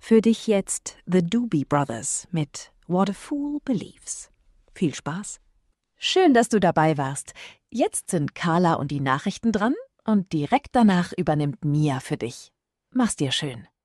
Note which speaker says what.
Speaker 1: Für dich jetzt The Doobie Brothers mit What a Fool Believes. Viel Spaß.
Speaker 2: Schön, dass du dabei warst. Jetzt sind Carla und die Nachrichten dran und direkt danach übernimmt Mia für dich. Mach's dir schön.